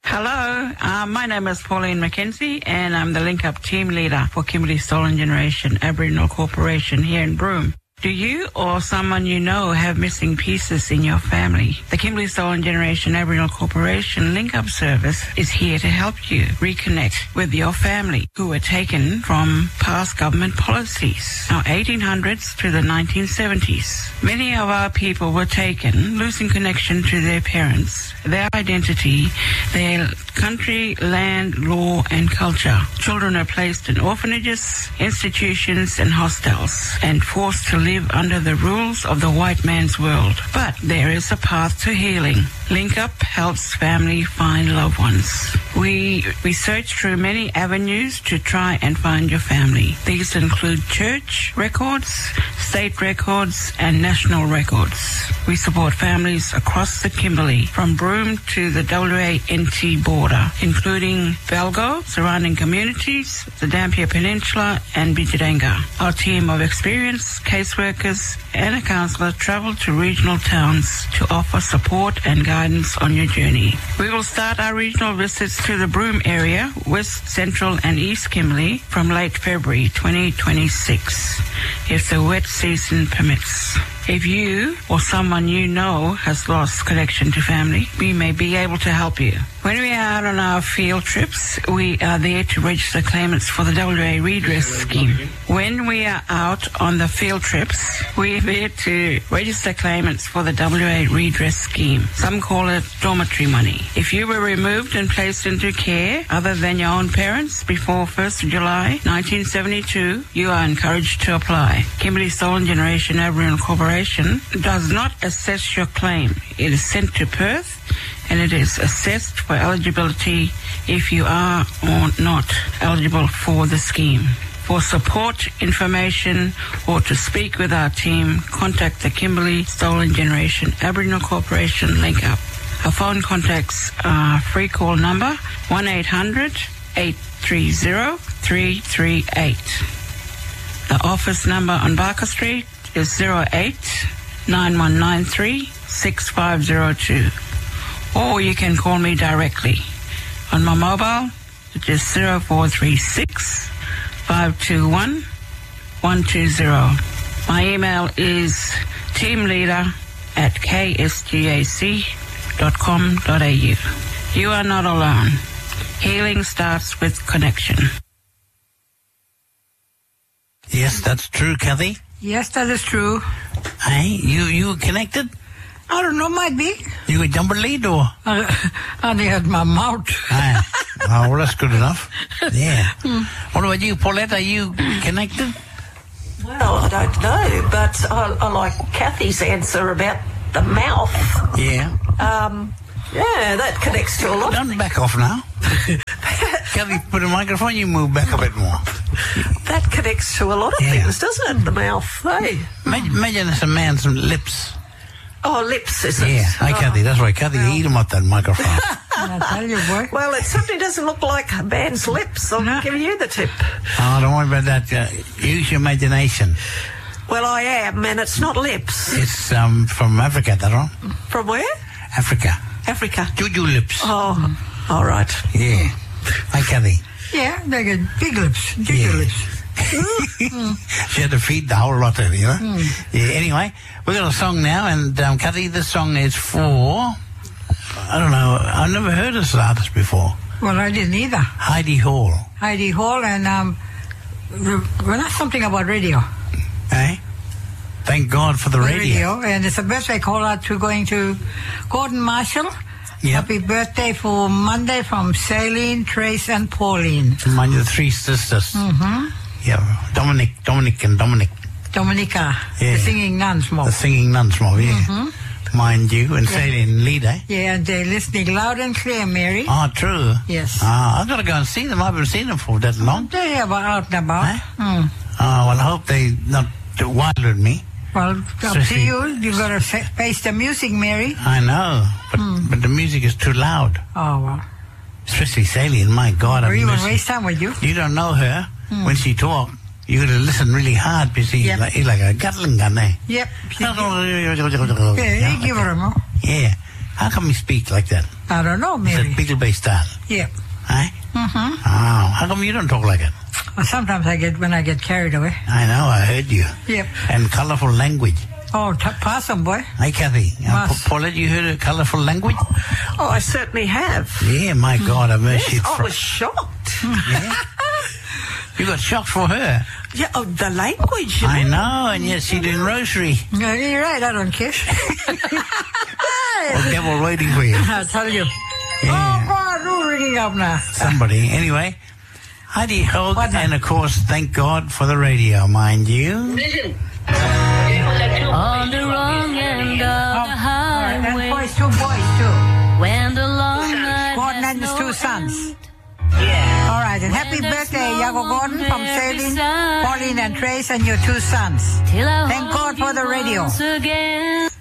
Hello, my name is Pauline McKenzie and I'm the Link Up team leader for Kimberley Stolen Generation Aboriginal Corporation here in Broome. Do you or someone you know have missing pieces in your family? The Kimberley Stolen Generation Aboriginal Corporation Link Up service is here to help you reconnect with your family who were taken from past government policies, our 1800s to the 1970s. Many of our people were taken, losing connection to their parents, their identity, their country, land, law and culture. Children are placed in orphanages, institutions and hostels and forced to live under the rules of the white man's world. But there is a path to healing. Link Up helps family find loved ones. We search through many avenues to try and find your family. These include church records, state records and national records. We support families across the Kimberley, from Broome to the WA-NT border, including Belgo, surrounding communities, the Dampier Peninsula and Bidjiranga. Our team of experienced caseworkers and a counsellor travel to regional towns to offer support and guidance on your journey. We will start our regional visits to the Broome area, West, Central and East Kimberley from late February 2026, if the wet season permits. If you or someone you know has lost connection to family, we may be able to help you. When we are out on our field trips, we are there to register claimants for the WA Redress Scheme. When we are out on the field trips, we are there to register claimants for the WA Redress Scheme. Some call it dormitory money. If you were removed and placed into care other than your own parents before 1st of July 1972, you are encouraged to apply. Kimberley Stolen Generation Aboriginal Corporation does not assess your claim. It is sent to Perth and it is assessed for eligibility if you are or not eligible for the scheme. For support, information, or to speak with our team, contact the Kimberley Stolen Generation Aboriginal Corporation Link Up. Our phone contacts are free call number 1-800-830-338. The office number on Barker Street is 08-9193-6502. Or you can call me directly on my mobile, which is 0436 521 120. My email is teamleader@ksgac.com.au. You are not alone. Healing starts with connection. Yes, that's true, Kathy. Yes, that is true. Hey, you connected? I don't know, might be. You got jumper lead or? I only had my mouth. Oh, well, that's good enough. Yeah. What about you, Paulette? Are you connected? Well, I don't know, but I like Kathy's answer about the mouth. Yeah. Yeah, that connects to a lot. Don't back off now. Kathy, put a microphone, you move back a bit more. That connects to a lot of things, doesn't it? The mouth, hey? Imagine it's a man's lips. Oh, lips, is it? Yeah, hey, Kathy, that's right. Kathy, eat him up that microphone. I tell you, boy. Well, it certainly doesn't look like a man's lips. I'll give you the tip. Oh, don't worry about that. Use your imagination. Well, I am, and it's not lips. It's from Africa, that one. From where? Africa. Africa. Juju lips. Oh, all right. Yeah. Hi, Kathy. Yeah, they got big lips, juju lips. She had to feed the whole lot of you know. Yeah. Anyway, we got a song now, and Kathy, this song is for, I don't know, I've never heard of this artist before. Well, I didn't either. Heidi Hall. Heidi Hall, and well, that's something about radio. Eh? Thank God for the radio. And it's a birthday call out to going to Gordon Marshall. Yep. Happy birthday for Monday from Celine, Trace, and Pauline. Mind the three sisters. Mm-hmm. Yeah, Dominic, and Dominic. Dominica, the singing nuns, Mo. The singing nuns, Mo, yeah. Mm-hmm. Mind you, and Celine Lead, eh? Yeah, and they're listening loud and clear, Mary. Oh, true. Yes. I've got to go and see them. I haven't seen them for that long. They are out and about. Eh? Oh, well, I hope they're not too wild with me. Well, up to you. You've got to face the music, Mary. I know, but the music is too loud. Oh, well. Especially Celine, my God. Or even waste time with you. You don't know her. When she talks, you got to listen really hard because he's like a Gatling gun, eh? Yep. Yeah, Yeah, give her a mo. Yeah. How come you speak like that? I don't know, Is maybe. it Beagle style? Yeah. Eh? Mm-hmm. Oh, how come you don't talk like it? Well, sometimes when I get carried away. I know, I heard you. Yep. And colourful language. Oh, possum boy. Hey, Kathy. Yes. Paulette, you heard a colourful language? Oh, I certainly have. Yeah, my God, I mean, Yes, I was shocked. Yeah. You got shocked for her. Yeah, oh, the language. I know, and yet she's doing rosary. No, you're right, I don't care. The devil waiting for you. I'll tell you. Yeah. Oh, God, who's ringing up now? Somebody. Anyway, Heidi Hogg, What now? and of course, thank God for the radio, mind you. On the wrong end of the That's highway, boys, two boys, too. when the long night Gordon has and his no two sons. end. All right, and happy birthday, Yago Gordon from Sailing, Pauline and Trace, and your two sons. Till I Thank God hold for the you radio. once again.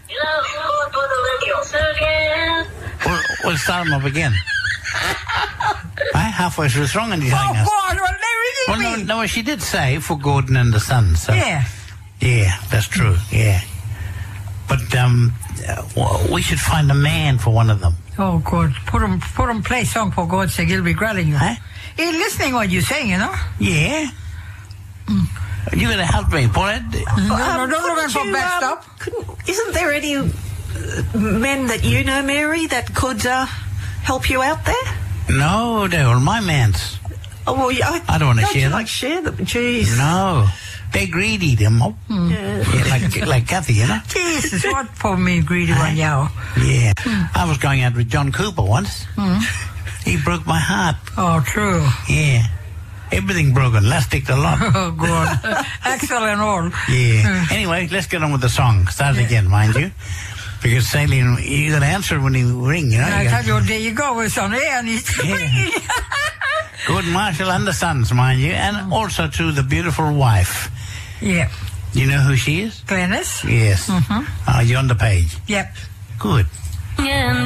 We'll start them up again. Right? Halfway through the song, and he's Oh, telling us. God, well, they're Well, ringing me. no, she did say for Gordon and the sons. So. Yeah. Yeah, that's true. Yeah. But we should find a man for one of them. Oh, God, put him play song for God's sake, he'll be growling you. Huh? He's listening what you're saying, you know? Yeah. You're going to help me, Paulette. No, don't look for bad stuff. Isn't there any men that you know, Mary, that could help you out there? No, they were my mans. Oh, well, I don't wanna share you them. like share them? Jeez. No. They greedy, them. Yeah, like Kathy, you know? Jesus, what for me, greedy one, yow. Yeah. I was going out with John Cooper once. He broke my heart. Oh, true. Yeah. Everything broken. Elastic a lot. Oh, God. Axel and all. Yeah. Anyway, let's get on with the song. Start it again, mind you. Because Saline, you got to answer when you ring, you know? I You tell gotta- you, there you go, it's on air and he's Yeah. ringing. Gordon Marshall and the sons, mind you. And also to the beautiful wife. Yeah. You know who she is? Glennis? Yes. You're on the page. Yep. Good. And